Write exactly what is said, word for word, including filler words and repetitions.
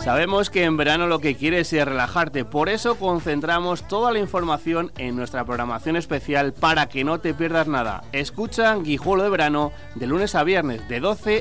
Sabemos que en verano lo que quieres es relajarte, por eso concentramos toda la información en nuestra programación especial para que no te pierdas nada. Escucha Guijuelo de Verano de lunes a viernes de doce